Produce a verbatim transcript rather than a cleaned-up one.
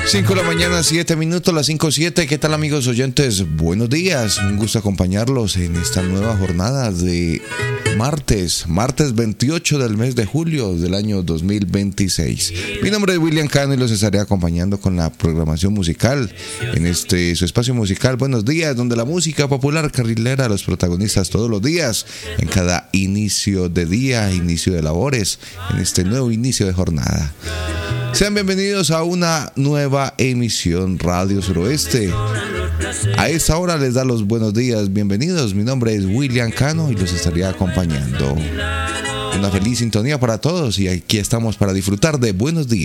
cinco de la mañana, siete minutos, las cinco siete. ¿Qué tal, amigos oyentes? Buenos días. Un gusto acompañarlos en esta nueva jornada de martes, martes veintiocho del mes de julio del año dos mil veintiséis. Mi nombre es William Cano y los estaré acompañando con la programación musical en este su espacio musical Buenos Días, donde la música popular carrilera, los protagonistas todos los días, en cada inicio de día, inicio de labores, en este nuevo inicio de jornada. Sean bienvenidos a una nueva emisión Radio Suroeste. A esta hora les da los buenos días, bienvenidos. Mi nombre es William Cano y los estaría acompañando. Una feliz sintonía para todos y aquí estamos para disfrutar de Buenos Días.